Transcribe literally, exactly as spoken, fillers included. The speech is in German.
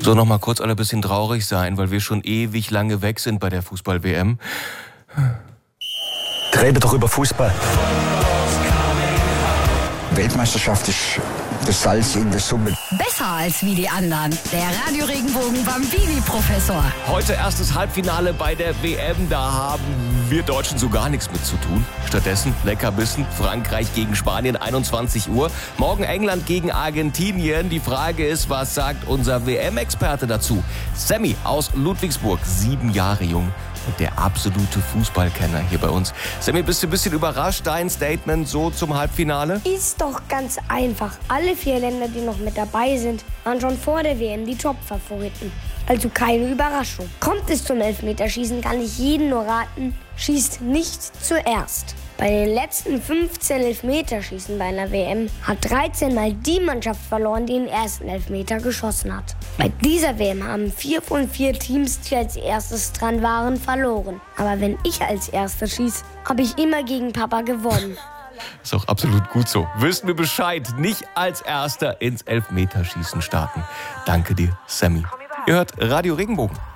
So, noch mal kurz alle ein bisschen traurig sein, weil wir schon ewig lange weg sind bei der Fußball-W M. Rede doch über Fußball. Weltmeisterschaft ist das Salz in der Suppe. Besser als wie die anderen. Der Radio Regenbogen Bambini-Professor. Heute erstes Halbfinale bei der W M. Da haben wir Deutschen so gar nichts mit zu tun. Stattdessen Leckerbissen. Frankreich gegen Spanien, einundzwanzig Uhr. Morgen England gegen Argentinien. Die Frage ist, was sagt unser W M-Experte dazu? Sammy aus Ludwigsburg, sieben Jahre jung. Und der absolute Fußballkenner hier bei uns. Sammy, bist du ein bisschen überrascht, dein Statement so zum Halbfinale? Ist doch ganz einfach. Alle vier Länder, die noch mit dabei sind, waren schon vor der W M die Top-Favoriten. Also keine Überraschung. Kommt es zum Elfmeterschießen, kann ich jeden nur raten, schießt nicht zuerst. Bei den letzten fünfzehn Elfmeterschießen bei einer W M hat dreizehn Mal die Mannschaft verloren, die den ersten Elfmeter geschossen hat. Bei dieser W M haben vier von vier Teams, die als erstes dran waren, verloren. Aber wenn ich als Erster schieße, habe ich immer gegen Papa gewonnen. Ist auch absolut gut so. Wissen wir Bescheid, nicht als Erster ins Elfmeterschießen starten. Danke dir, Sammy. Ihr hört Radio Regenbogen.